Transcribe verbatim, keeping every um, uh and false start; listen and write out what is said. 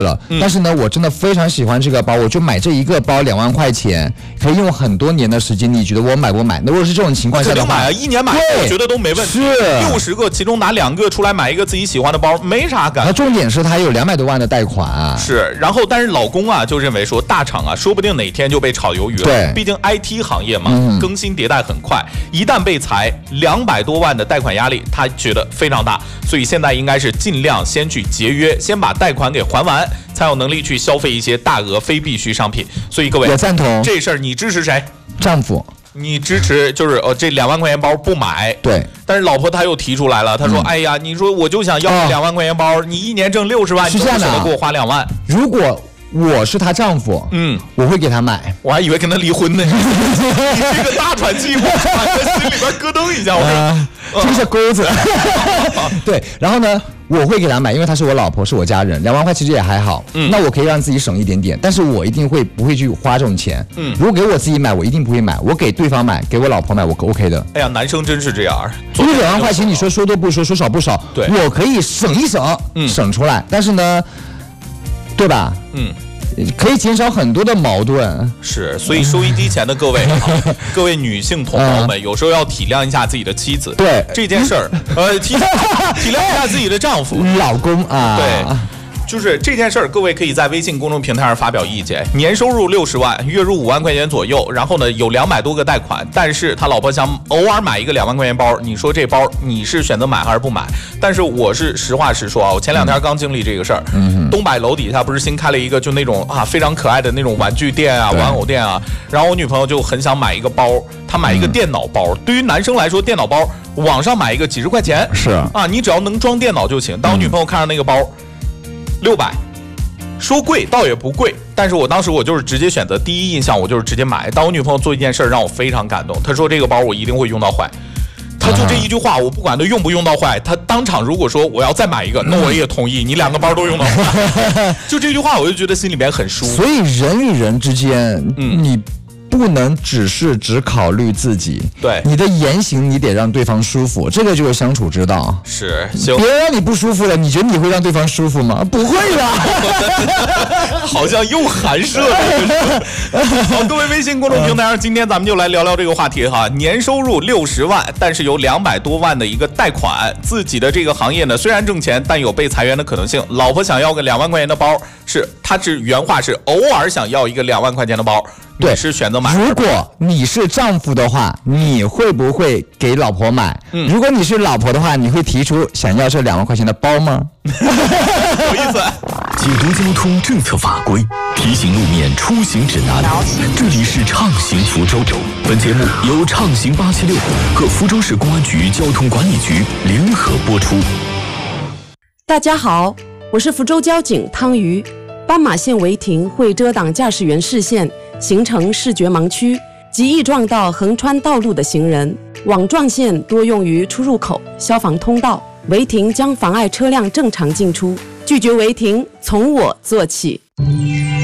了，但是呢，我真的非常喜欢这个包，我就买这一个包两万块钱，可以用很多年的时间。你觉得我买不买？那如果是这种情况下的话， 买啊，一年买，我觉得都没问题。 是六十个，其中拿两个出来买一个自己喜欢的包，没啥感。 那重点是它有两百多万的贷款啊。 是，然后但是老公啊就认为说，大厂啊说不定哪天就被炒鱿鱼了。 对， 毕竟 I T 行业嘛， 嗯、 更新迭代很快，一旦被裁，两百多万的贷款压力，他觉得非常大，所以现在应该是尽量先去节约，先把贷款给还完，才有能力去消费一些大额非必需商品。所以各位， 我赞同这事儿，你支持谁？ 丈夫。 你支持就是呃这两万块钱包不买， 对， 但是老婆她又提出来了，她说：“嗯、哎呀，你说我就想要两万块钱包，哦、你一年挣六十万，你都不舍得给我花两万。 如果我是她丈夫， 嗯， 我会给她买。 我还以为跟她离婚呢。你这个大喘气，我在心里边咯噔一下，我说， 这是钩子。对，然后呢？”我会给他买，因为她是我老婆，是我家人，两万块其实也还好。嗯，那我可以让自己省一点点，但是我一定会不会去花这种钱。嗯，如果给我自己买，我一定不会买，我给对方买，给我老婆买，我 OK 的。 哎呀，男生真是这样。 因为两万块钱，你说说多不说，说少不少， 对， 我可以省一省，嗯，省出来。但是呢，对吧？嗯。可以减少很多的矛盾， 是，所以收音机前的各位，各位女性同胞们，有时候要体谅一下自己的妻子。 对这件事儿，呃，体体谅一下自己的丈夫、 老公啊。 对。就是这件事儿，各位可以在微信公众平台上发表意见。年收入六十万，月入五万块钱左右，然后呢有两百多个贷款，但是他老婆想偶尔买一个两万块钱包，你说这包你是选择买还是不买？但是我是实话实说啊，我前两天刚经历这个事儿。嗯，东柏楼底下不是新开了一个就那种啊非常可爱的那种玩具店啊、玩偶店啊，然后我女朋友就很想买一个包，她买一个电脑包。嗯、对于男生来说，电脑包网上买一个几十块钱是啊，你只要能装电脑就行。当我女朋友看上那个包。六百，说贵倒也不贵，但是我当时我就是直接选择第一印象，我就是直接买。当我女朋友做一件事让我非常感动，她说这个包我一定会用到坏，她就这一句话，我不管她用不用到坏，她当场如果说我要再买一个，那我也同意，你两个包都用到坏。就这句话，我就觉得心里面很舒服。 所以人与人之间，嗯，你。不能只是只考虑自己， 对你的言行你得让对方舒服，这个就是相处之道。 是，行， 别让你不舒服了，你觉得你会让对方舒服吗？不会的。 好像又寒舍了。好，各位微信公众平台上，今天咱们就来聊聊这个话题哈。年收入六十万，但是有两百多万的一个贷款，自己的这个行业呢虽然挣钱，但有被裁员的可能性。老婆想要个两万块钱的包，是他是原话是偶尔想要一个两万块钱的包。对，是选择买。 如果你是丈夫的话，你会不会给老婆买？嗯，如果你是老婆的话，你会提出想要这两万块钱的包吗？ 有意思。 解读交通政策法规，提醒路面出行指南。这里是畅行福州。本节目由畅行八七六和福州市公安局交通管理局联合播出。 大家好，我是福州交警汤瑜。斑马线违停会遮挡驾驶员视线，形成视觉盲区，极易撞到横穿道路的行人。网状线多用于出入口、消防通道，违停将妨碍车辆正常进出。拒绝违停，从我做起。